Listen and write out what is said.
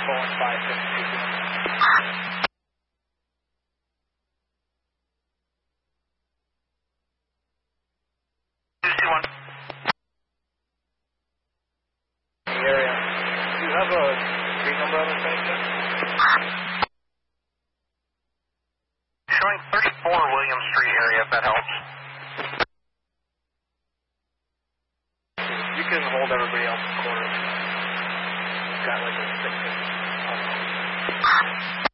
Poland 552. The area. Do you have a street number on this thing? Showing 34 William Street area, if that helps. You can hold everybody else in the corner. Got like a 6-inch.